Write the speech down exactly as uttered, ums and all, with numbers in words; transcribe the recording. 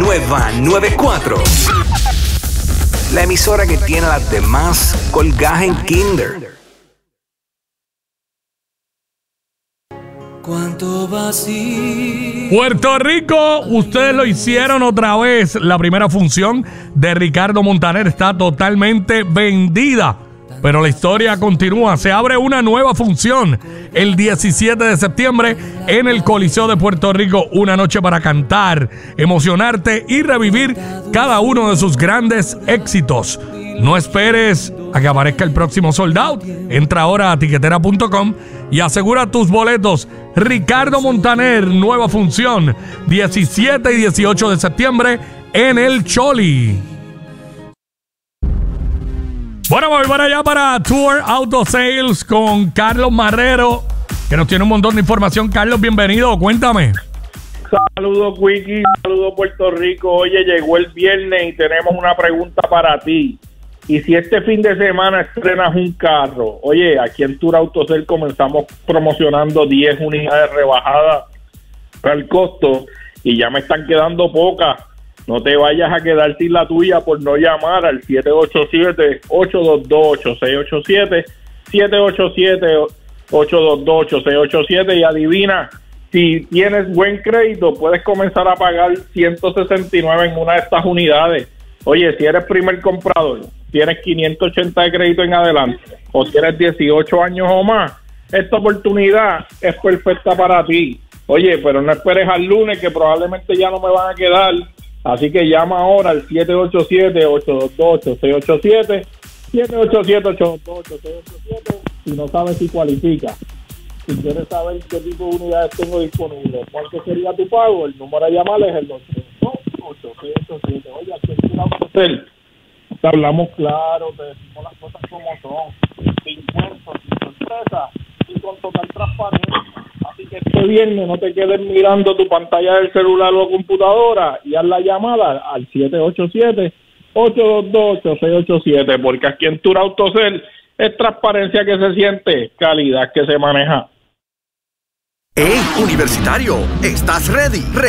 Nueva noventa y cuatro. La emisora que tiene a las demás colgadas en kinder. Cuánto vacío. Puerto Rico, ustedes lo hicieron otra vez. La primera función de Ricardo Montaner está totalmente vendida. Pero la historia continúa. Se abre una nueva función el diecisiete de septiembre en el Coliseo de Puerto Rico. Una noche para cantar, emocionarte y revivir cada uno de sus grandes éxitos. No esperes a que aparezca el próximo sold out. Entra ahora a tiquetera punto com y asegura tus boletos. Ricardo Montaner, nueva función, diecisiete y dieciocho de septiembre en el Choli. Bueno, voy para allá para Tour Auto Sales con Carlos Marrero, que nos tiene un montón de información. Carlos, bienvenido, cuéntame. Saludos, Wiki, saludos, Puerto Rico. Oye, llegó el viernes y tenemos una pregunta para ti. Y si este fin de semana estrenas un carro, oye, aquí en Tour Auto Sales comenzamos promocionando diez unidades rebajadas al costo y ya me están quedando pocas. No te vayas a quedar sin la tuya por no llamar al siete ocho siete, ocho dos dos, ocho seis ocho siete, siete ocho siete, ocho dos dos, ocho seis ocho siete y adivina, si tienes buen crédito puedes comenzar a pagar ciento sesenta y nueve en una de estas unidades. Oye, si eres primer comprador, tienes quinientos ochenta de crédito en adelante o tienes dieciocho años o más, esta oportunidad es perfecta para ti. Oye, pero no esperes al lunes que probablemente ya no me van a quedar. Así que llama ahora al siete ocho siete, ocho dos dos, ocho seis ocho siete, siete ocho siete, ocho dos dos, ocho seis ocho siete si no sabes si cualifica. Si quieres saber qué tipo de unidades tengo disponibles, cuánto sería tu pago, el número a llamar es el ocho dos dos, ocho seis ocho siete. Oye, aquí en Tour Auto Sales te hablamos claro, te decimos las cosas como son, sin cuentos, sin sorpresa y con total transparencia. Así que este viernes no te quedes mirando tu pantalla del celular o computadora y haz la llamada al siete ocho siete, ocho dos dos, ocho seis ocho siete, porque aquí en Tour Auto Sales es transparencia que se siente, calidad que se maneja. ¡Hey, universitario! ¿Estás ready?